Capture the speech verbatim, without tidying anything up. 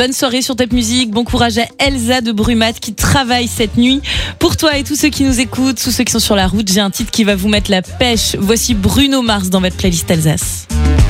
Bonne soirée sur Top Music. Bon courage à Elsa de Brumat qui travaille cette nuit. Pour toi et tous ceux qui nous écoutent, tous ceux qui sont sur la route, j'ai un titre qui va vous mettre la pêche. Voici Bruno Mars dans votre playlist Alsace.